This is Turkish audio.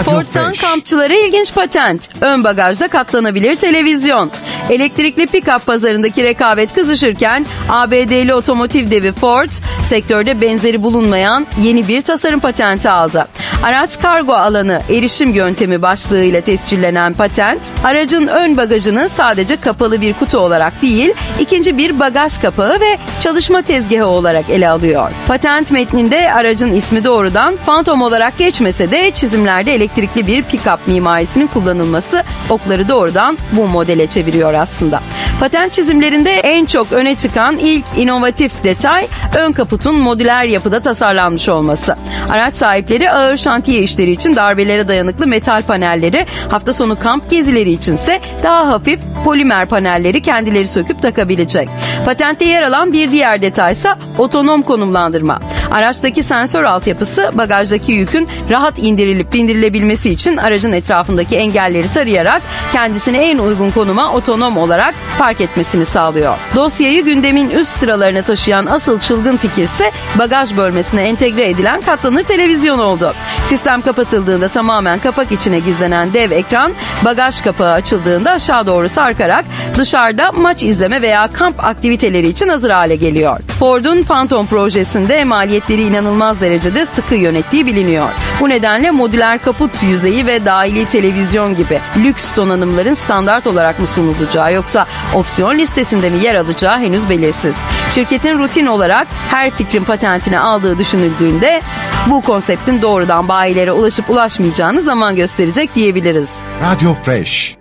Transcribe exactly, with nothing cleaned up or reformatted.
Ford'dan kampçılara ilginç patent. Ön bagajda katlanabilir televizyon. Elektrikli pick-up pazarındaki rekabet kızışırken A B D'li otomotiv devi Ford, sektörde benzeri bulunmayan yeni bir tasarım patenti aldı. Araç kargo alanı erişim yöntemi başlığıyla tescillenen patent, aracın ön bagajını sadece kapalı bir kutu olarak değil, ikinci bir bagaj kapağı ve çalışma tezgahı olarak ele alıyor. Patent metninde aracın ismi doğrudan Phantom olarak geçmese de çizimlerde elektrikli bir pick-up mimarisinin kullanılması okları doğrudan bu modele çeviriyor aslında. Patent çizimlerinde en çok öne çıkan ilk inovatif detay ön kaputun modüler yapıda tasarlanmış olması. Araç sahipleri ağır şantiye işleri için darbelere dayanıklı metal panelleri, hafta sonu kamp gezileri içinse daha hafif polimer panelleri kendileri söküp takabilecek. Patentte yer alan bir diğer detaysa otonom konumlandırma. Araçtaki sensör altyapısı bagajdaki yükün rahat indirilip bindirilebilmesi için aracın etrafındaki engelleri tarayarak kendisini en uygun konuma otonom olarak park etmesini sağlıyor. Dosyayı gündemin üst sıralarına taşıyan asıl çılgın fikirse bagaj bölmesine entegre edilen katlanır televizyon oldu. Sistem kapatıldığında tamamen kapak içine gizlenen dev ekran, bagaj kapağı açıldığında aşağı doğru sarkarak dışarıda maç izleme veya kamp aktiviteleri için hazır hale geliyor. Ford'un Phantom projesinde maliyetleri inanılmaz derecede sıkı yönettiği biliniyor. Bu nedenle modüler kaput yüzeyi ve dahili televizyon gibi lüks donanımların standart olarak mı sunulacağı yoksa opsiyon listesinde mi yer alacağı henüz belirsiz. Şirketin rutin olarak her fikrin patentini aldığı düşünüldüğünde bu konseptin doğrudan bayilere ulaşıp ulaşmayacağını zaman gösterecek diyebiliriz. Radio Fresh.